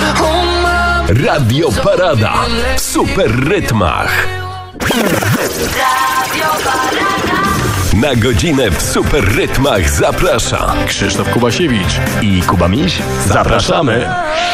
Radio Parada w super rytmach. Radio Parada. Na godzinę w super rytmach zaprasza Krzysztof Kubasiewicz i Kuba Miś. Zapraszamy!